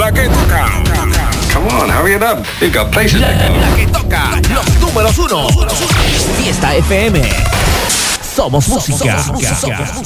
La que toca. Come on, hurry it up. We've got places to go. La que toca, los números 1. Fiesta FM. Somos música.